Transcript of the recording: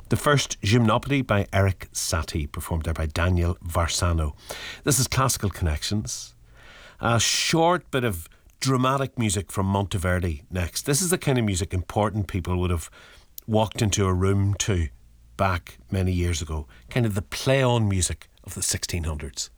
The first Gymnopédie by Erik Satie, performed there by Daniel Varsano. This is Classical Connections. A short bit of dramatic music from Monteverdi next. This is the kind of music important people would have walked into a room to back many years ago. Kind of the play-on music of the 1600s.